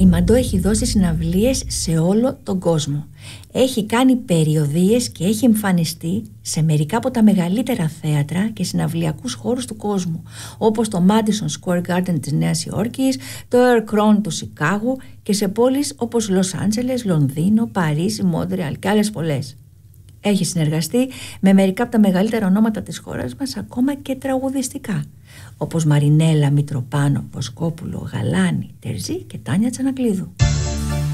Η Μαντό έχει δώσει συναυλίες σε όλο τον κόσμο. Έχει κάνει περιοδίες και έχει εμφανιστεί σε μερικά από τα μεγαλύτερα θέατρα και συναυλιακούς χώρους του κόσμου, όπως το Madison Square Garden της Νέας Υόρκης, το Air Crone του Σικάγου και σε πόλεις όπως Λος Άντζελες, Λονδίνο, Παρίσι, Μόντρεαλ και άλλες πολλές. Έχει συνεργαστεί με μερικά από τα μεγαλύτερα ονόματα της χώρας μας, ακόμα και τραγουδιστικά, όπως Μαρινέλα, Μητροπάνο, Βοσκόπουλο, Γαλάνη, Τερζή και Τάνια Τσανακλείδου.